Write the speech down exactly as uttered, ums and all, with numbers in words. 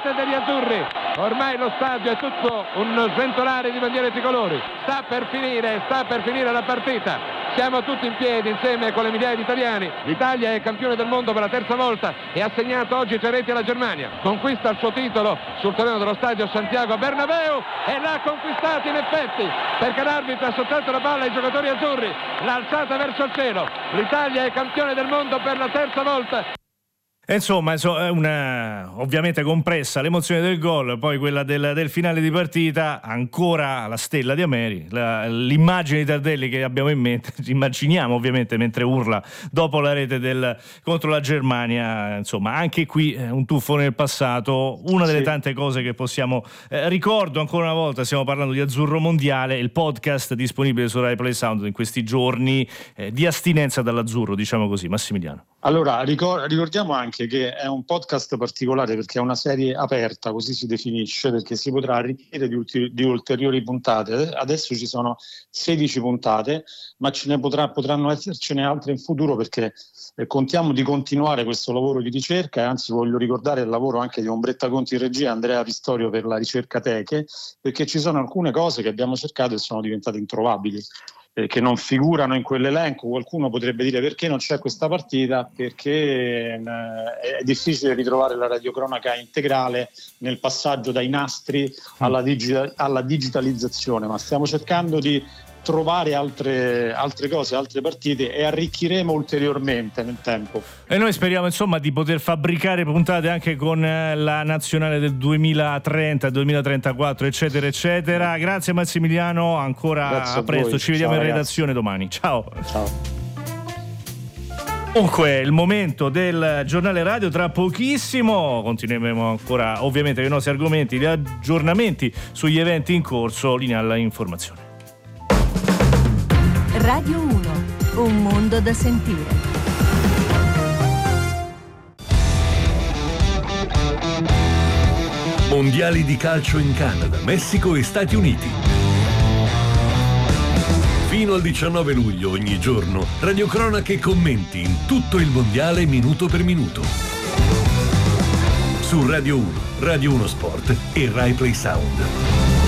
rete degli azzurri. Ormai lo stadio è tutto un sventolare di bandiere tricolori. Sta per finire, sta per finire la partita. Siamo tutti in piedi insieme con le migliaia di italiani. L'Italia è campione del mondo per la terza volta e ha segnato oggi tre reti alla Germania. Conquista il suo titolo sul terreno dello stadio Santiago Bernabéu e l'ha conquistato in effetti, perché l'arbitro ha sottratto la palla ai giocatori azzurri, l'ha alzata verso il cielo. L'Italia è campione del mondo per la terza volta. Insomma, è una, ovviamente compressa l'emozione del gol, poi quella del, del finale di partita, ancora la stella di Ameri, la, l'immagine di Tardelli che abbiamo in mente, immaginiamo ovviamente mentre urla dopo la rete del, contro la Germania. Insomma, anche qui un tuffo nel passato, una delle sì. tante cose che possiamo eh, ricordo ancora una volta, stiamo parlando di Azzurro Mondiale, il podcast disponibile su Rai Play Sound in questi giorni eh, di astinenza dall'azzurro, diciamo così. Massimiliano. Allora, ricordiamo anche che è un podcast particolare perché è una serie aperta, così si definisce, perché si potrà arricchire di, ulti- di ulteriori puntate. Adesso ci sono sedici puntate, ma ce ne potrà, potranno essercene altre in futuro, perché eh, contiamo di continuare questo lavoro di ricerca, e anzi voglio ricordare il lavoro anche di Ombretta Conti in regia, Andrea Pistorio per la ricerca teche, perché ci sono alcune cose che abbiamo cercato e sono diventate introvabili, che non figurano in quell'elenco. Qualcuno potrebbe dire: perché non c'è questa partita? Perché eh, è difficile ritrovare la radiocronaca integrale nel passaggio dai nastri alla, digita- alla digitalizzazione, ma stiamo cercando di trovare altre, altre cose, altre partite, e arricchiremo ulteriormente nel tempo. E noi speriamo insomma di poter fabbricare puntate anche con la nazionale del duemilatrenta, duemilatrentaquattro, eccetera eccetera. Grazie Massimiliano, ancora Grazie a presto, ci vediamo Ciao, in redazione ragazzi. Domani. Ciao. Ciao. Comunque il momento del giornale radio tra pochissimo, continueremo ancora ovviamente con i nostri argomenti, gli aggiornamenti sugli eventi in corso, linea alla informazione. Radio uno, un mondo da sentire. Mondiali di calcio in Canada, Messico e Stati Uniti. Fino al diciannove luglio ogni giorno, radiocronache e commenti in tutto il mondiale minuto per minuto. Su Radio uno, Radio uno Sport e Rai Play Sound.